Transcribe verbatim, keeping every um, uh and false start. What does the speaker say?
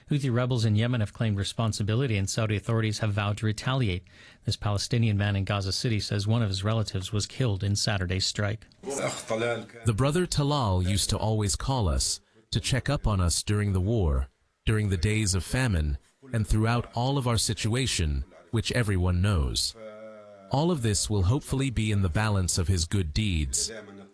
Houthi rebels in Yemen have claimed responsibility, and Saudi authorities have vowed to retaliate. This Palestinian man in Gaza City says one of his relatives was killed in Saturday's strike. The brother Talal used to always call us to check up on us during the war, during the days of famine, and throughout all of our situation, which everyone knows. All of this will hopefully be in the balance of his good deeds.